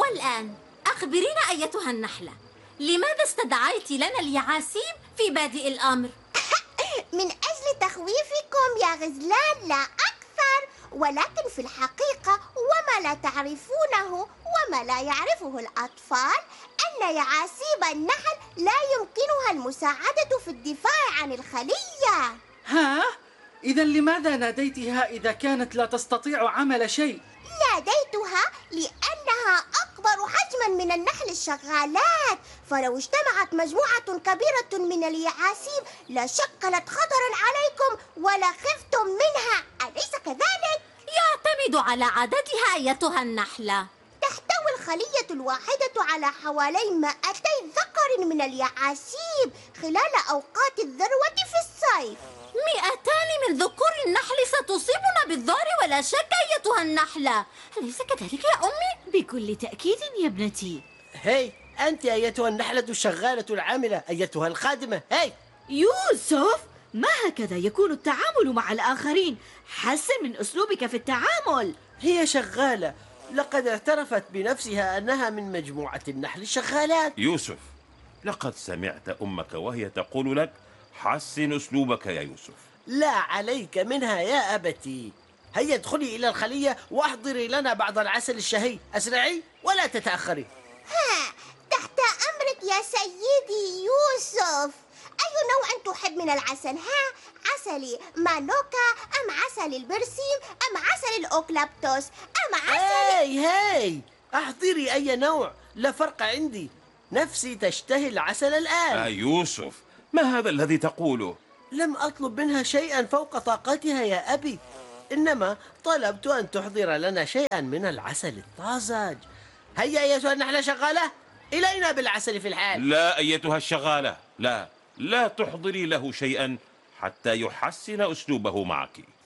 والآن أخبرينا أيتها النحلة، لماذا استدعيت لنا اليعاسيب في بادئ الأمر؟ من أجل تخويفكم يا غزلان لا أكثر، ولكن في الحقيقة وما لا تعرفونه وما لا يعرفه الأطفال أن يعاسيب النحل لا يمكنها المساعدة في الدفاع عن الخلية. ها؟ إذا لماذا ناديتها إذا كانت لا تستطيع عمل شيء؟ ناديتها لأنها أكبر حجما من النحل الشغالات، فلو اجتمعت مجموعة كبيرة من اليعاسيب لشكلت خطرا عليكم ولا خفتم منها، أليس كذلك؟ يعتمد على عددها أيتها النحلة. تحتوي الخلية الواحدة على حوالي 200 ذكر من اليعاسيب خلال أوقات الذروة في الصيف. 200 من ذكور النحل ستصيبنا بالذعر ولا شك أيتها النحلة، أليس كذلك يا أمي؟ بكل تأكيد يا ابنتي. هاي أنت أيتها النحلة الشغالة العاملة، أيتها الخادمة، هاي يوسف، ما هكذا يكون التعامل مع الآخرين. حسن من أسلوبك في التعامل. هي شغالة، لقد اعترفت بنفسها أنها من مجموعة النحل الشغالات. يوسف، لقد سمعت أمك وهي تقول لك حسن أسلوبك يا يوسف. لا عليك منها يا أبتي. هيا ادخلي إلى الخلية واحضري لنا بعض العسل الشهي، أسرعي ولا تتأخري. تحت أمرك يا سيدي يوسف. أي نوع تحب من العسل؟ عسل مانوكا أم عسل البرسيم أم عسل الأوكلابتوس أم عسل... هاي احضري أي نوع، لا فرق عندي، نفسي تشتهي العسل الآن. يوسف، ما هذا الذي تقوله؟ لم أطلب منها شيئا فوق طاقتها يا أبي، إنما طلبت أن تحضر لنا شيئا من العسل الطازج. هيا أيتها النحلة شغالة، إلينا بالعسل في الحال. لا أيتها الشغالة، لا تحضري له شيئا حتى يحسن أسلوبه معك.